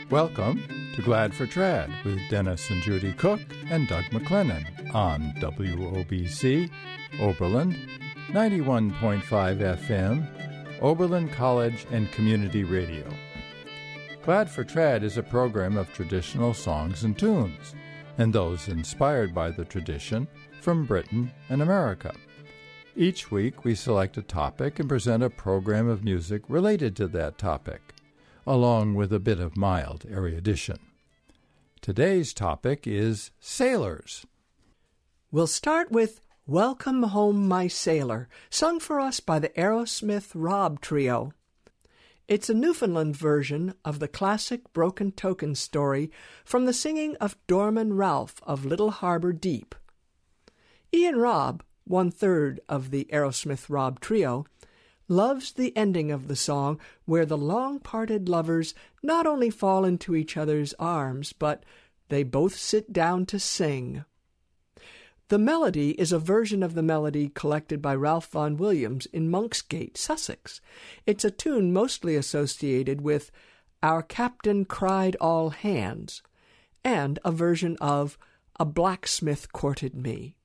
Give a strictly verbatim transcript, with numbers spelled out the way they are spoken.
Welcome to Glad for Trad with Dennis and Judy Cook and Doug McLennan on W O B C, Oberlin, ninety-one point five F M, Oberlin College and Community Radio. Glad for Trad is a program of traditional songs and tunes, and those inspired by the tradition from Britain and America. Each week we select a topic and present a program of music related to that topic, along with a bit of mild erudition. Today's topic is sailors. We'll start with Welcome Home, My Sailor, sung for us by the Aerosmith Rob Trio. It's a Newfoundland version of the classic Broken Token story from the singing of Dorman Ralph of Little Harbor Deep. Ian Robb, one-third of the Aerosmith Rob Trio, loves the ending of the song where the long-parted lovers not only fall into each other's arms, but they both sit down to sing. The melody is a version of the melody collected by Ralph Vaughan Williams in Monksgate, Sussex. It's a tune mostly associated with Our Captain Cried All Hands, and a version of A Blacksmith Courted Me.